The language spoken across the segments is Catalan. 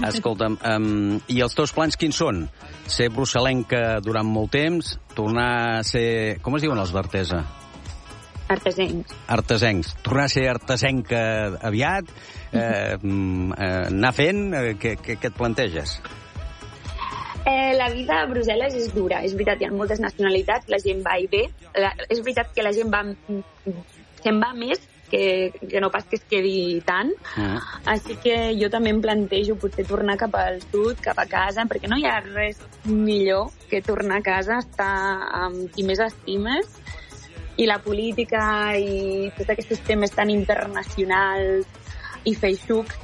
Escolta'm, i els teus plans quins són? Ser brusselenca durant molt temps, tornar a ser... Com es diuen els d'Artesa? Artesencs. Tornar a ser artesenca aviat, anar fent, què et planteges? La vida a Brussel·les és dura. És veritat, hi ha moltes nacionalitats, la gent va i ve. És veritat que la gent se'n va més que no pas que es quedi tant. Així que jo també em plantejo potser tornar cap al sud, cap a casa, perquè no hi ha res millor que tornar a casa, estar amb qui més estimes, i la política i tots aquests temes tan internacionals i feixucs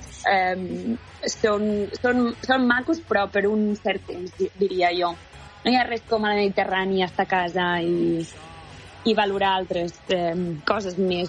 són macos, però per un cert temps, diria jo. No hi ha res com a la Mediterrània, estar a casa i valorar altres coses més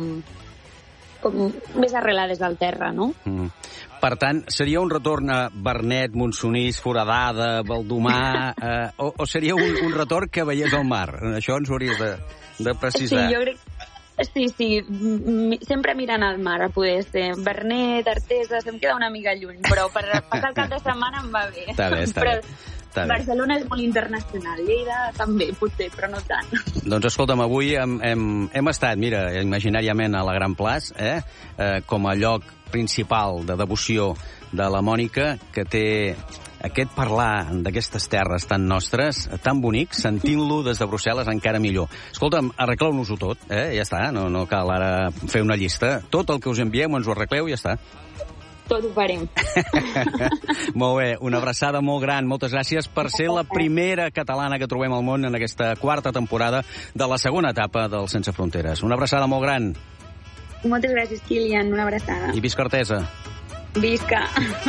arrelades al terra, no? Per tant, seria un retorn a Vernet, Monsonís, Foradada, Baldomar, o seria un retorn que veiés al mar? Això ens ho hauries de precisar. Sí, jo crec... Sí, sempre mirant al mar, a poder ser. Vernet, Artesa, se'm queda una mica lluny, però per passar el cap de setmana em va bé. Està bé. Barcelona és molt internacional, Lleida també, potser, però no tant. Doncs escolta'm, avui hem estat, mira, imaginàriament a la Gran Plaç, com a lloc principal de devoció de la Mònica, que té aquest parlar d'aquestes terres tan nostres, tan bonic, sentint-lo des de Brussel·les encara millor. Escolta'm, arregleu-nos-ho tot, ja està, no cal ara fer una llista. Tot el que us enviem ens ho arregleu i ja està. Tot ho farem. Molt bé, una abraçada molt gran. Moltes gràcies per ser la primera catalana que trobem al món en aquesta quarta temporada de la segona etapa del Sense Fronteres. Una abraçada molt gran. Moltes gràcies, Kilian. Una abraçada. I visca Artesa. Visca.